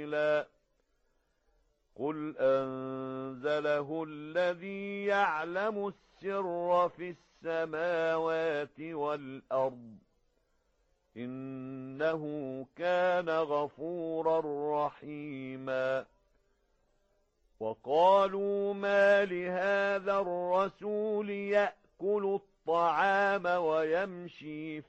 قِيلًا قُلْ أَنزَلَهُ الَّذِي يَعْلَمُ السِّرَّ فِي السَّمَاوَاتِ وَالْأَرْضِ إِنَّهُ كَانَ غَفُورًا رَّحِيمًا وَقَالُوا مَا لِهَذَا الرَّسُولِ يَأْكُلُ الطَّعَامَ وَيَمْشِي